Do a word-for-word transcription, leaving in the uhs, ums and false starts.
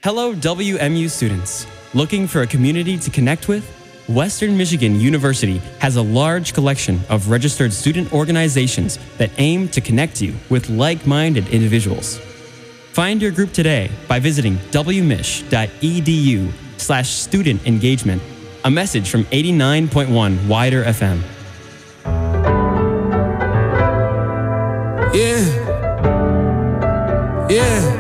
Hello, W M U students. Looking for a community to connect with? Western Michigan University has a large collection of registered student organizations that aim to connect you with like-minded individuals. Find your group today by visiting wmich.edu slash student engagement. A message from eighty-nine point one Wider F M. Yeah. Yeah.